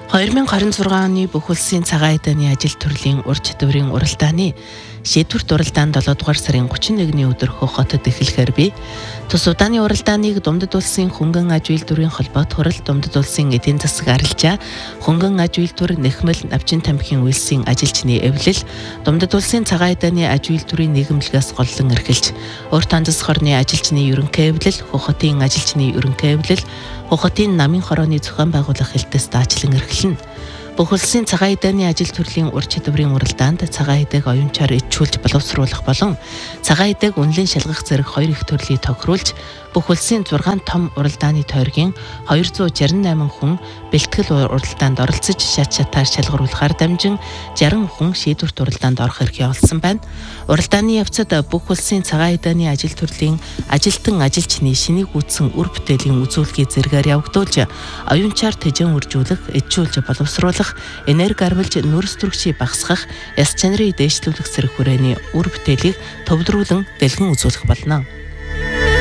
2026 оны бүх улсын цагаан эдний ажил төрлийн ур чадварын уралдааны шийдвэрт уралдаанд 7 дугаар сарын 31-ний өдөр Хөх хотод эхлэхээр би тус удааны уралдааныг Думдад улсын хөнгөн аж үйлдвэрийн холбоот хурал, Думдад улсын эдийн засаг арилжаа, хөнгөн аж үйлдвэр, Нэхмэл, Навчин тамхин үйлсийн ажилчны эвлэл, Думдад улсын цагаан эдний аж үйлдвэрийн нийгэмлэгээс голлон эрхэлж, Урт Андас хорны ажилчны ерөнхий эвлэл, Хөх хотын ажилчны ерөнхий эвлэл, Хөх хотын намын хорооны зохион байгуулах хэлтэс даачлан эрхэлнэ. Бүх улсын цагаан эдний ажил төрлийн ур чадварын уралдаанд цагаан эдэг оюунчаар ичүүлж боловсруулах болон цагаан эдэг үнэлэн шалгах зэрэг хоёр их төрлийг тохируулж бүх улсын 6 том уралдааны тойргийн 268 хүн бэлтгэл уралдаанд оролцож шатаар шалгаруулахаар дамжин 60 хүн шийдвэрт уралдаанд орох эрхээ олсон байна. Уралдааны явцад бүх улсын цагаан эдний ажил төрлийн ажилтан ажилчны шинийг үүссэн үр бүтээлийн үзүүлгийг зэргээр явагдуулж оюунчаар тэжэн үржүүлэх, ичүүлж боловсруулах, энерги арвилж нүрс төрөгчийг багасгах, яс чанарыг дээшлүүлэх зэрэг хүрээний үр бүтээлийг төвлөрүүлэн дэлгэн үзүүлэх болно.